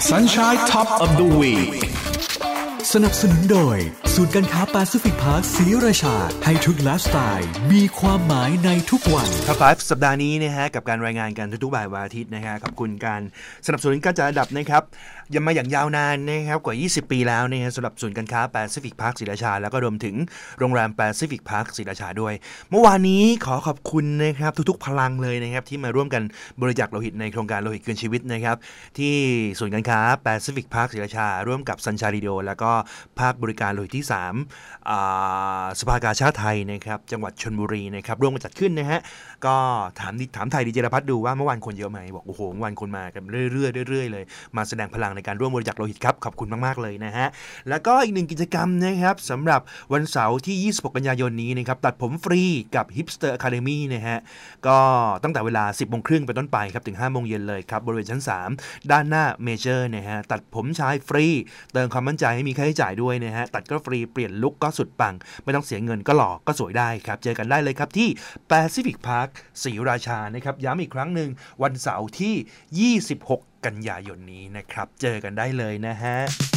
Sunshine Top of the Week สนับสนุนโดยศูนย์การค้าแปซิฟิกพาร์คศรีราชาให้ทุกไลฟ์สไตล์มีความหมายในทุกวันท็อป5สัปดาห์นี้นะฮะกับการรายงานกันทุกๆบ่ายวันอาทิตย์นะฮะขอบคุณการสนับสนุนการจัดอันดับนะครับยังมาอย่างยาวนานนะครับกว่า20ปีแล้วนะฮะสำหรับศูนย์การค้าแปซิฟิกพาร์คศรีราชาแล้วก็รวมถึงโรงแรมแปซิฟิกพาร์คศรีราชาด้วยเมื่อวานนี้ขอขอบคุณนะครับทุกๆพลังเลยนะครับที่มาร่วมกันบริจาคโลหิตในโครงการโลหิตคืนชีวิตนะครับที่ศูนย์การค้าแปซิฟิกพาร์คศรีราชาร่วมกับซันชารีโดแล้วก็ภาคบริการโลหิตที่3สภากาชาดไทยนะครับจังหวัดชลบุรีนะครับร่วมกันจัดขึ้นนะฮะก็ถามไทยดีเจรพัฒน์ดูว่าเมื่อวานคนเยอะไหมบอกโอ้โหเมื่อวานคนมากันเรื่อยๆเลยมาแสดงพลังในการร่วมบริจาคโลหิตครับขอบคุณมากๆเลยนะฮะแล้วก็อีกหนึ่งกิจกรรมนะครับสำหรับวันเสาร์ที่26กันยายนนี้นะครับตัดผมฟรีกับ Hipster Academy นะฮะก็ตั้งแต่เวลา 10:30 นเป็นต้นไปครับถึง 5:00 นเลยครับบริเวณชั้น3ด้านหน้าเมเจอร์นะฮะตัดผมชายฟรีเติมความมั่นใจให้มีค่าใช้จ่ายด้วยนะฮะตัดก็ฟรีเปลี่ยนลุคก็สุดปังไม่ต้องเสียเงินก็หล่อก็สวยได้ครับเจอกันได้เลยครับที่ Pacific Park ศรีราชานะครับย้ำอีกครั้งหนึ่งวันเสาร์ที่26กันยายนนี้นะครับเจอกันได้เลยนะฮะ